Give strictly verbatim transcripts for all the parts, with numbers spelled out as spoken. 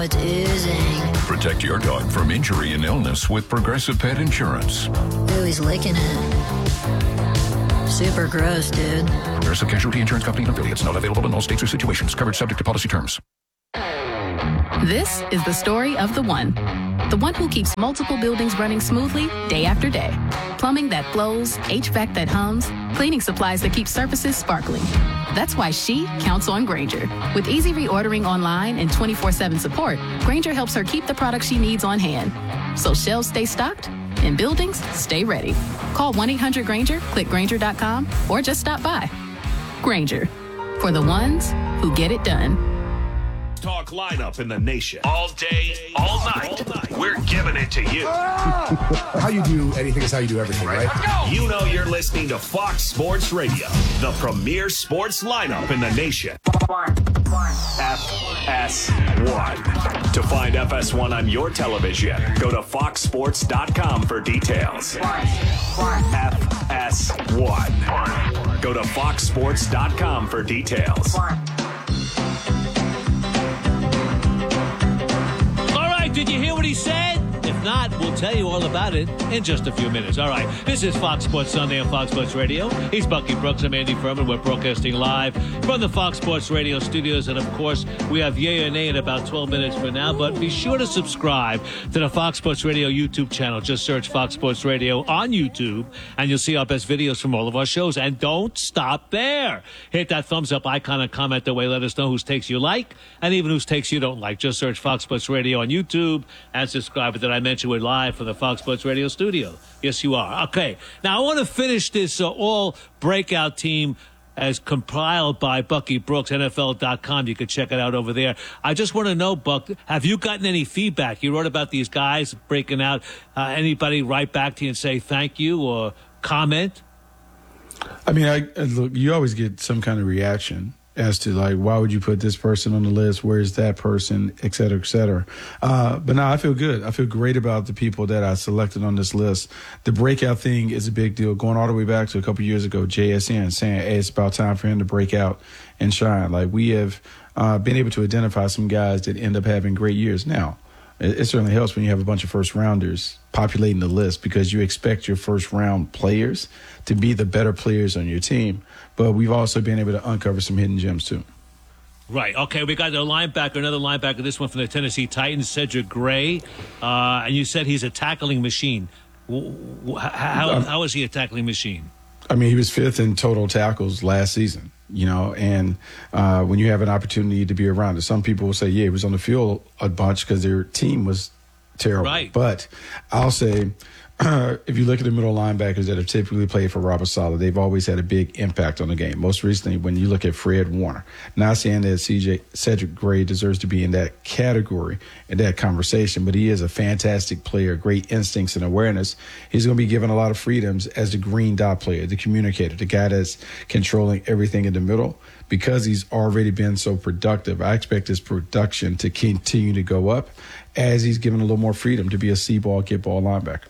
it's oozing. Protect your dog from injury and illness with Progressive Pet Insurance. Ooh, he's licking it. Super gross, dude. Progressive Casualty Insurance Company and affiliates. Not available in all states or situations. Coverage subject to policy terms. This is the story of the one. The one who keeps multiple buildings running smoothly day after day. Plumbing that flows, H V A C that hums, cleaning supplies that keep surfaces sparkling. That's why she counts on Grainger. With easy reordering online and twenty-four seven support, Grainger helps her keep the products she needs on hand. So shelves stay stocked and buildings stay ready. Call one eight hundred Grainger, click Grainger dot com, or just stop by. Grainger, for the ones who get it done. Talk lineup in the nation. All day, all night. All night. We're giving it to you. How you do anything is how you do everything, right? You know you're listening to Fox Sports Radio, the premier sports lineup in the nation. F S one. To find F S one on your television, go to fox sports dot com for details. F S one. Go to fox sports dot com for details. Did you hear what he said? If not, we'll tell you all about it in just a few minutes. All right, this is Fox Sports Sunday on Fox Sports Radio. He's Bucky Brooks. I'm Andy Furman. We're broadcasting live from the Fox Sports Radio studios. And, of course, we have Yay or Nay in about twelve minutes from now. But be sure to subscribe to the Fox Sports Radio YouTube channel. Just search Fox Sports Radio on YouTube, and you'll see our best videos from all of our shows. And don't stop there. Hit that thumbs up icon and comment that way. Let us know whose takes you like and even whose takes you don't like. Just search Fox Sports Radio on YouTube and subscribe. Did I mention we're live from the Fox Sports Radio studio? Yes, you are. Okay. Now, I want to finish this uh, all breakout team as compiled by Bucky Brooks, N F L dot com. You can check it out over there. I just want to know, Buck, have you gotten any feedback? You wrote about these guys breaking out. Uh, anybody write back to you and say thank you or comment? I mean, I, look, you always get some kind of reaction as to, like, why would you put this person on the list? Where's that person, et cetera, et cetera. Uh, but no, I feel good. I feel great about the people that I selected on this list. The breakout thing is a big deal. Going all the way back to a couple years ago, J S N saying, hey, it's about time for him to break out and shine. Like, we have uh, been able to identify some guys that end up having great years. Now, it, it certainly helps when you have a bunch of first-rounders populating the list because you expect your first-round players to be the better players on your team. But we've also been able to uncover some hidden gems, too. Right. Okay, we got a linebacker, another linebacker, this one from the Tennessee Titans, Cedric Gray. Uh, and you said he's a tackling machine. How, um, how is he a tackling machine? I mean, he was fifth in total tackles last season, you know, and uh, when you have an opportunity to be around it, some people will say, yeah, he was on the field a bunch because their team was terrible. Right. But I'll say, Uh, if you look at the middle linebackers that have typically played for Robert Saleh, they've always had a big impact on the game. Most recently, when you look at Fred Warner, not saying that C J Cedric Gray deserves to be in that category, in that conversation, but he is a fantastic player, great instincts and awareness. He's going to be given a lot of freedoms as the green dot player, the communicator, the guy that's controlling everything in the middle. Because he's already been so productive, I expect his production to continue to go up as he's given a little more freedom to be a see-ball, get-ball linebacker.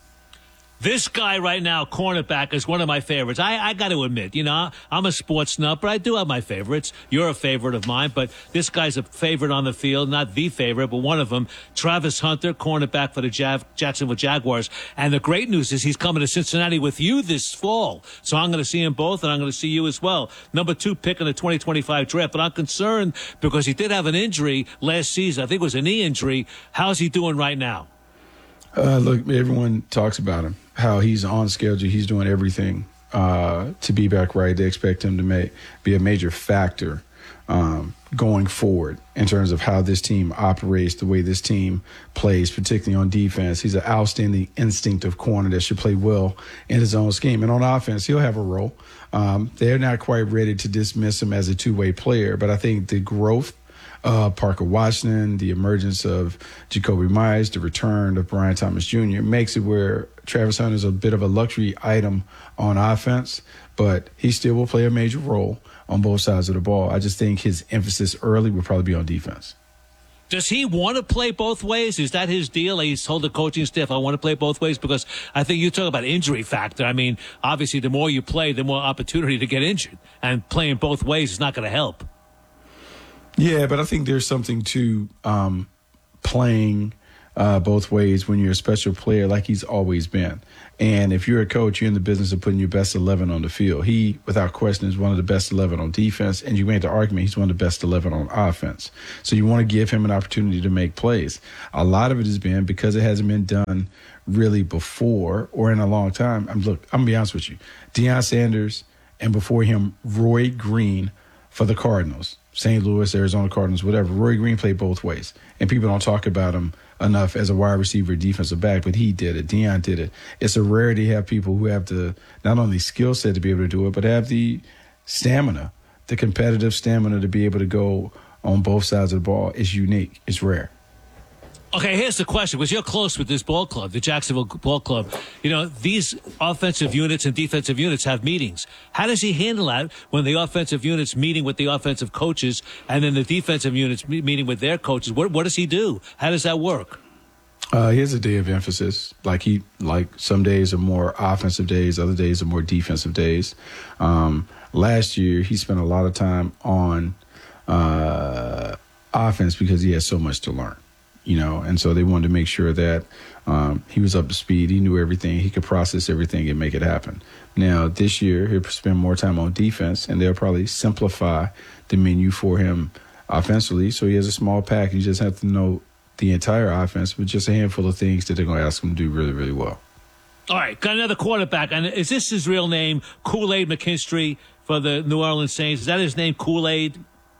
This guy right now, cornerback, is one of my favorites. I, I got to admit, you know, I'm a sports nut, but I do have my favorites. You're a favorite of mine, but this guy's a favorite on the field, not the favorite, but one of them. Travis Hunter, cornerback for the Jav- Jacksonville Jaguars. And the great news is he's coming to Cincinnati with you this fall. So I'm going to see him both, and I'm going to see you as well. Number two pick in the twenty twenty-five draft. But I'm concerned because he did have an injury last season. I think it was a knee injury. How's he doing right now? Uh, look, everyone talks about him, how he's on schedule. He's doing everything uh, to be back right. They expect him to make, be a major factor um, going forward in terms of how this team operates, the way this team plays, particularly on defense. He's an outstanding instinctive corner that should play well in his own scheme. And on offense, he'll have a role. Um, they're not quite ready to dismiss him as a two-way player, but I think the growth Uh, Parker Washington, the emergence of Jacoby Myers, the return of Brian Thomas Junior makes it where Travis Hunter is a bit of a luxury item on offense, but he still will play a major role on both sides of the ball. I just think his emphasis early will probably be on defense. Does he want to play both ways? Is that his deal? He's told the coaching staff, I want to play both ways, because I think you talk about injury factor. I mean, obviously, the more you play, the more opportunity to get injured, and playing both ways is not going to help. Yeah, but I think there's something to um, playing uh, both ways when you're a special player like he's always been. And if you're a coach, you're in the business of putting your best eleven on the field. He, without question, is one of the best eleven on defense. And you made the argument he's one of the best eleven on offense. So you want to give him an opportunity to make plays. A lot of it has been because it hasn't been done really before or in a long time. I'm, look, I'm going to be honest with you. Deion Sanders and before him, Roy Green for the Cardinals. Saint Louis, Arizona Cardinals, whatever. Roy Green played both ways. And people don't talk about him enough as a wide receiver, defensive back, but he did it. Deion did it. It's a rarity to have people who have the not only skill set to be able to do it, but have the stamina, the competitive stamina to be able to go on both sides of the ball. It's unique. It's rare. Okay, here's the question, because you're close with this ball club, the Jacksonville Ball Club. You know, these offensive units and defensive units have meetings. How does he handle that when the offensive unit's meeting with the offensive coaches and then the defensive unit's meeting with their coaches? What, what does he do? How does that work? Uh, he has a day of emphasis. Like he, like some days are more offensive days, other days are more defensive days. Um, last year, he spent a lot of time on uh, offense because he has so much to learn. You know, and so they wanted to make sure that um, he was up to speed. He knew everything. He could process everything and make it happen. Now, this year, he'll spend more time on defense, and they'll probably simplify the menu for him offensively. So he has a small pack. You just have to know the entire offense, but just a handful of things that they're going to ask him to do really, really well. All right, got another quarterback. And is this his real name, Kool-Aid McKinstry for the New Orleans Saints? Is that his name, Kool-Aid?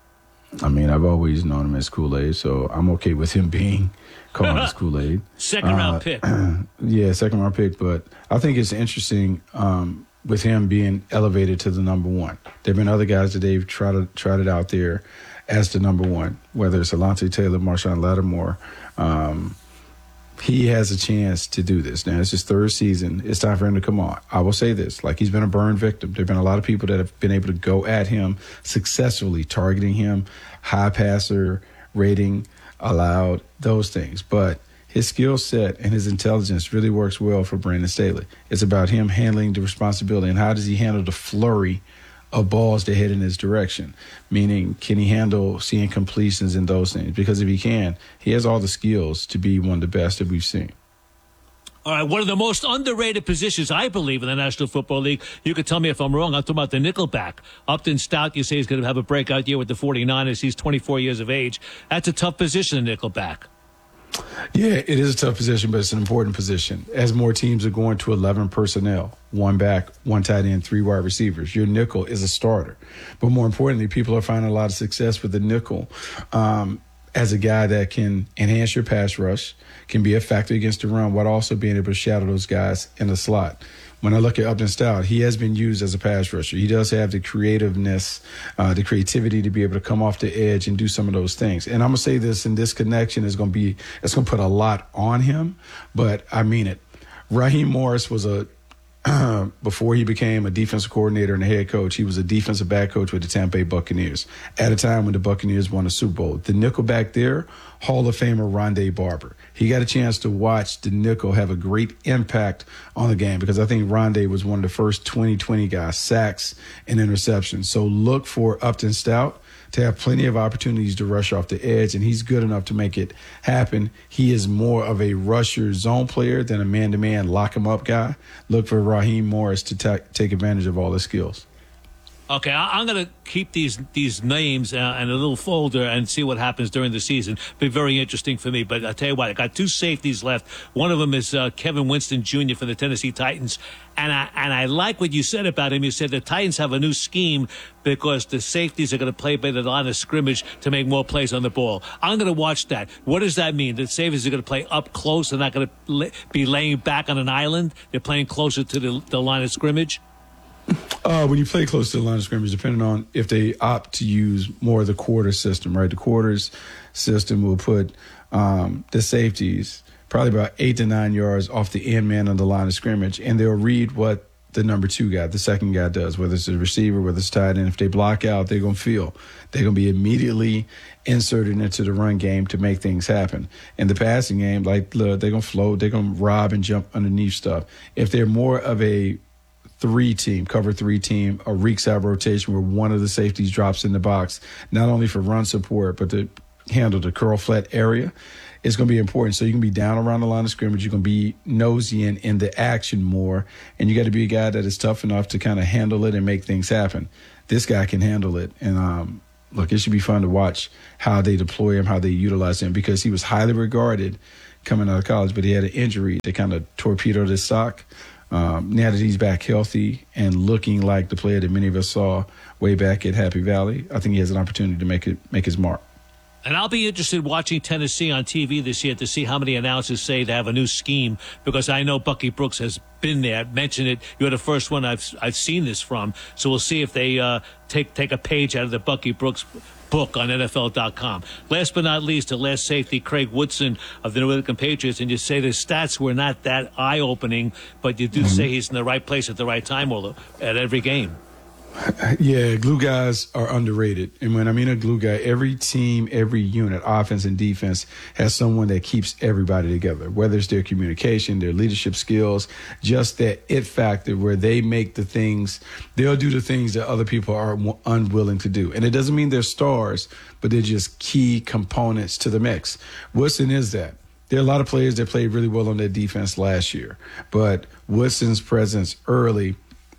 I mean, I've always known him as Kool-Aid, so I'm okay with him being called as Kool-Aid. Second round uh, pick. Yeah, second round pick. But I think it's interesting um, with him being elevated to the number one. There have been other guys that they've tried, to, tried it out there as the number one, whether it's Alontae Taylor, Marshawn Lattimore. Um, he has a chance to do this. Now, it's his third season. It's time for him to come on. I will say this, like he's been a burn victim. There have been a lot of people that have been able to go at him successfully, targeting him, high passer rating allowed, those things. But his skill set and his intelligence really works well for Brandon Staley. It's about him handling the responsibility and how does he handle the flurry of balls that head in his direction, meaning can he handle seeing completions and those things? Because if he can, he has all the skills to be one of the best that we've seen. All right, one of the most underrated positions, I believe, in the National Football League. You could tell me if I'm wrong. I'm talking about the nickelback. Upton Stout, you say he's going to have a breakout year with the forty-niners. He's twenty-four years of age. That's a tough position, the nickelback. Yeah, it is a tough position, but it's an important position. As more teams are going to eleven personnel, one back, one tight end, three wide receivers, your nickel is a starter. But more importantly, people are finding a lot of success with the nickel um, as a guy that can enhance your pass rush, can be a factor against the run, while also being able to shadow those guys in the slot. When I look at Upton Stout, he has been used as a pass rusher. He does have the creativeness, uh, the creativity to be able to come off the edge and do some of those things. And I'm going to say this, and this connection is going to be, it's going to put a lot on him, but I mean it. Raheem Morris was a, before he became a defensive coordinator and a head coach, he was a defensive back coach with the Tampa Bay Buccaneers at a time when the Buccaneers won the Super Bowl. The nickel back there, Hall of Famer Rondé Barber. He got a chance to watch the nickel have a great impact on the game because I think Rondé was one of the first twenty twenty guys, sacks and interceptions. So look for Upton Stout to have plenty of opportunities to rush off the edge, and he's good enough to make it happen. He is more of a rusher zone player than a man-to-man lock-him-up guy. Look for Raheem Morris to ta- take advantage of all his skills. Okay, I, I'm going to keep these these names uh, in a little folder and see what happens during the season. Be very interesting for me. But I'll tell you what, I got two safeties left. One of them is uh, Kevin Winston Junior for the Tennessee Titans. And I and I like what you said about him. You said the Titans have a new scheme because the safeties are going to play by the line of scrimmage to make more plays on the ball. I'm going to watch that. What does that mean? The safeties are going to play up close. They're not going to be laying back on an island. They're playing closer to the, the line of scrimmage. Uh, when you play close to the line of scrimmage, depending on if they opt to use more of the quarter system, right? The quarters system will put um, the safeties probably about eight to nine yards off the end man on the line of scrimmage, and they'll read what the number two guy, the second guy does, whether it's a receiver, whether it's tight end. If they block out, they're going to feel. They're going to be immediately inserted into the run game to make things happen. In the passing game, like, look, they're going to float, they're going to rob and jump underneath stuff. If they're more of a three team, cover three team, a reeks out rotation where one of the safeties drops in the box, not only for run support, but to handle the curl flat area is going to be important. So you can be down around the line of scrimmage. You're going to be nosy in, in the action more. And you got to be a guy that is tough enough to kind of handle it and make things happen. This guy can handle it. And, um, look, it should be fun to watch how they deploy him, how they utilize him, because he was highly regarded coming out of college, but he had an injury that kind of torpedoed his stock. Um, now that he's back healthy and looking like the player that many of us saw way back at Happy Valley, I think he has an opportunity to make it make his mark. And I'll be interested watching Tennessee on T V this year to see how many announcers say they have a new scheme, because I know Bucky Brooks has been there, mentioned it. You're the first one I've I've seen this from. So we'll see if they uh, take take a page out of the Bucky Brooks book on N F L dot com. Last but not least, the last safety, Craig Woodson of the New England Patriots. And you say the stats were not that eye-opening, but you do mm-hmm. say he's in the right place at the right time all the, at every game. Yeah, glue guys are underrated. And when I mean a glue guy, every team, every unit, offense and defense, has someone that keeps everybody together, whether it's their communication, their leadership skills, just that it factor where they make the things, they'll do the things that other people are unwilling to do. And it doesn't mean they're stars, but they're just key components to the mix. Woodson is that. There are a lot of players that played really well on their defense last year, but Woodson's presence early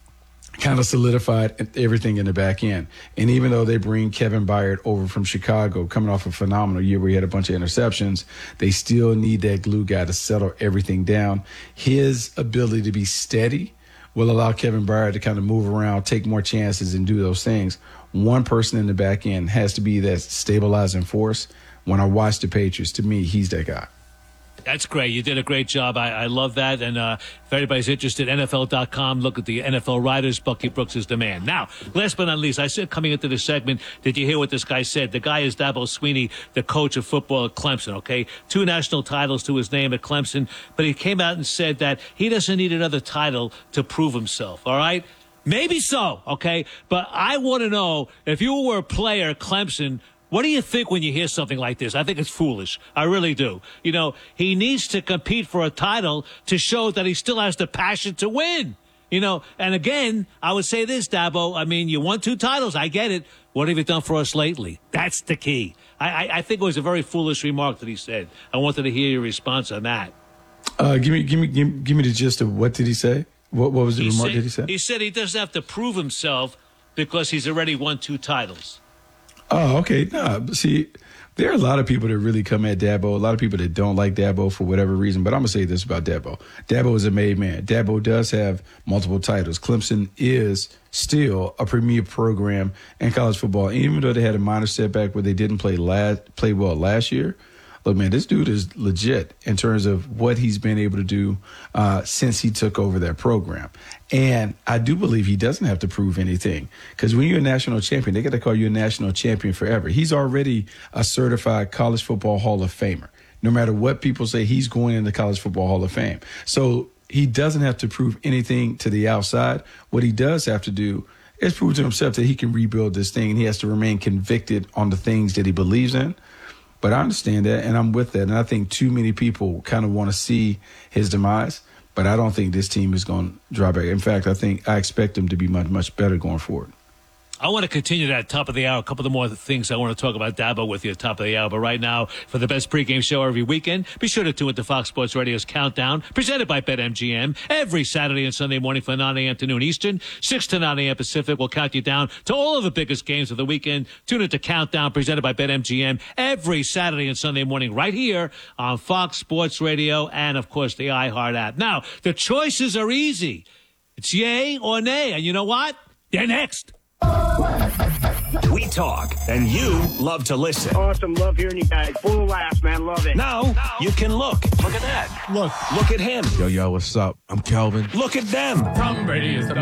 kind of solidified everything in the back end. And even though they bring Kevin Byard over from Chicago, coming off a phenomenal year where he had a bunch of interceptions, they still need that glue guy to settle everything down. His ability to be steady will allow Kevin Byard to kind of move around, take more chances, and do those things. One person in the back end has to be that stabilizing force. When I watch the Patriots, to me, he's that guy. That's great. You did a great job. I, I love that. And uh, if anybody's interested, N F L dot com, look at the N F L writers. Bucky Brooks is the man. Now, last but not least, I said coming into this segment, did you hear what this guy said? The guy is Dabo Swinney, the coach of football at Clemson, okay? Two national titles to his name at Clemson. But he came out and said that he doesn't need another title to prove himself, all right? Maybe so, okay? But I want to know, if you were a player at Clemson, what do you think when you hear something like this? I think it's foolish. I really do. You know, he needs to compete for a title to show that he still has the passion to win. You know, and again, I would say this, Dabo. I mean, you won two titles. I get it. What have you done for us lately? That's the key. I, I, I think it was a very foolish remark that he said. I wanted to hear your response on that. Uh, give me, give me, give, give me the gist of what did he say? What, what was the he remark said, did he say? He said he doesn't have to prove himself because he's already won two titles. Oh, okay. Nah, see, there are a lot of people that really come at Dabo, a lot of people that don't like Dabo for whatever reason, but I'm going to say this about Dabo. Dabo is a made man. Dabo does have multiple titles. Clemson is still a premier program in college football. And even though they had a minor setback where they didn't play last, play well last year, look, man, this dude is legit in terms of what he's been able to do uh, since he took over that program. And I do believe he doesn't have to prove anything, because when you're a national champion, they got to call you a national champion forever. He's already a certified college football Hall of Famer. No matter what people say, he's going in the College Football Hall of Fame. So he doesn't have to prove anything to the outside. What he does have to do is prove to himself that he can rebuild this thing, and he has to remain convicted on the things that he believes in. But I understand that, and I'm with that. And I think too many people kind of want to see his demise. But I don't think this team is going to drop back. In fact, I think I expect them to be much, much better going forward. I want to continue that top of the hour. A couple of more things I want to talk about Dabo with you at top of the hour. But right now, for the best pregame show every weekend, be sure to tune into Fox Sports Radio's Countdown, presented by BetMGM, every Saturday and Sunday morning from nine a.m. to noon Eastern, six to nine a.m. Pacific. We'll count you down to all of the biggest games of the weekend. Tune into Countdown, presented by BetMGM, every Saturday and Sunday morning right here on Fox Sports Radio and, of course, the iHeart app. Now, the choices are easy. It's yay or nay. And you know what? They're next. We talk, and you love to listen. Awesome. Love hearing you guys. Full of laughs, man. Love it. Now, you can look. Look at that. Look. Look at him. Yo, yo, what's up? I'm Kelvin. Look at them. Tom Brady is the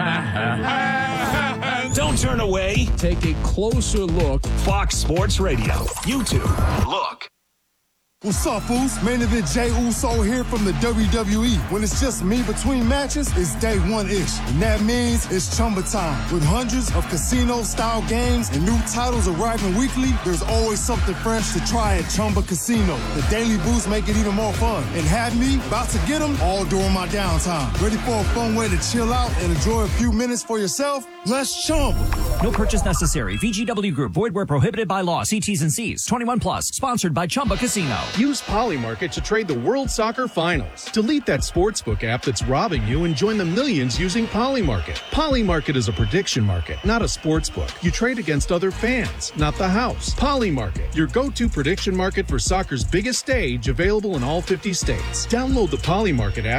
man. Don't turn away. Take a closer look. Fox Sports Radio. YouTube. Look. What's up, fools? Main event Jey Uso here from the W W E. When it's just me between matches, it's day one-ish. And that means it's Chumba time. With hundreds of casino-style games and new titles arriving weekly, there's always something fresh to try at Chumba Casino. The daily boosts make it even more fun. And have me about to get them all during my downtime. Ready for a fun way to chill out and enjoy a few minutes for yourself? Let's Chumba. No purchase necessary. V G W Group. Void where prohibited by law. See T's and C's. twenty-one plus. Sponsored by Chumba Casino. Use Polymarket to trade the World Soccer Finals. Delete that sportsbook app that's robbing you and join the millions using Polymarket. Polymarket is a prediction market, not a sportsbook. You trade against other fans, not the house. Polymarket, your go-to prediction market for soccer's biggest stage, available in all fifty states. Download the Polymarket app